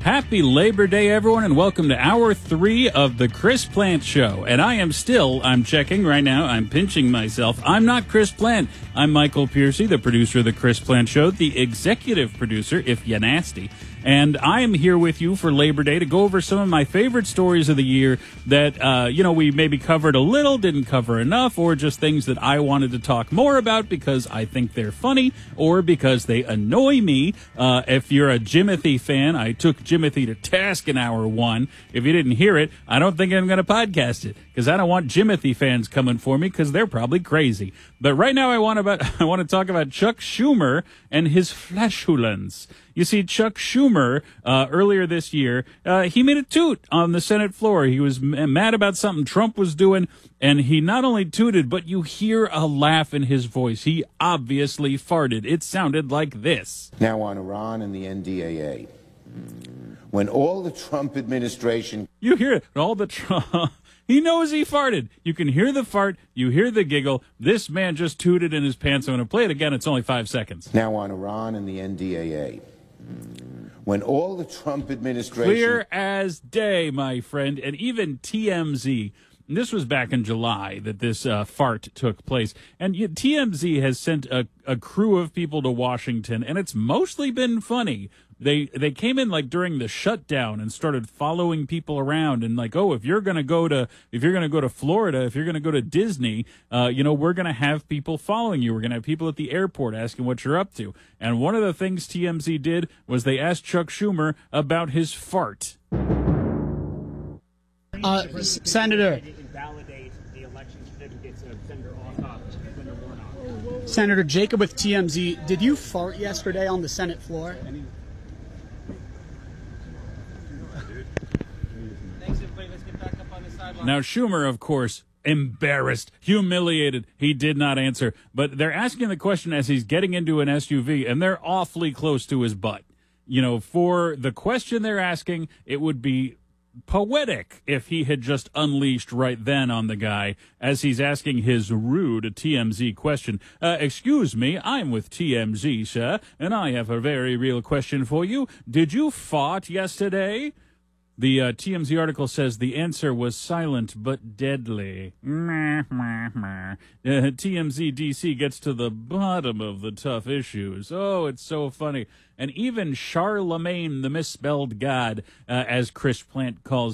Happy Labor Day, everyone, and welcome to Hour 3 of the Chris Plante Show. And I'm checking right now, I'm pinching myself. I'm not Chris Plante. I'm Michael Piercy, the producer of the Chris Plante Show, the executive producer, if you nasty. And I am here with you for Labor Day to go over some of my favorite stories of the year that, we maybe covered a little, didn't cover enough, or just things that I wanted to talk more about because I think they're funny or because they annoy me. If you're a Jimothy fan, I took Jimothy to task in Hour 1. If you didn't hear it, I don't think I'm going to podcast it because I don't want Jimothy fans coming for me because they're probably crazy. But right now I want to talk about Chuck Schumer and his flatulence. You see, Chuck Schumer, earlier this year, he made a toot on the Senate floor. He was mad about something Trump was doing, and he not only tooted, but you hear a laugh in his voice. He obviously farted. It sounded like this. Now on Iran and the NDAA. When all the Trump administration... You hear it, all the Trump... He knows he farted. You can hear the fart. You hear the giggle. This man just tooted in his pants. I'm going to play it again. It's only 5 seconds. Now on Iran and the NDAA. When all the Trump administration... Clear as day, my friend. And even TMZ... And this was back in July that this fart took place. And TMZ has sent a crew of people to Washington, and it's mostly been funny. They came in like during the shutdown and started following people around and like, oh, if you're gonna go to Florida, if you're gonna go to Disney, we're gonna have people following you. We're gonna have people at the airport asking what you're up to. And one of the things TMZ did was they asked Chuck Schumer about his fart. Senator. Senator Jacob with TMZ, did you fart yesterday on the Senate floor? Now, Schumer, of course, embarrassed, humiliated. He did not answer. But they're asking the question as he's getting into an SUV, and they're awfully close to his butt. For the question they're asking, it would be poetic if he had just unleashed right then on the guy as he's asking his rude TMZ question. Excuse me, I'm with TMZ, sir, and I have a very real question for you. Did you fart yesterday? The TMZ article says the answer was silent but deadly. TMZ DC gets to the bottom of the tough issues. Oh, it's so funny. And even Charlemagne, the misspelled god, as Chris Plante calls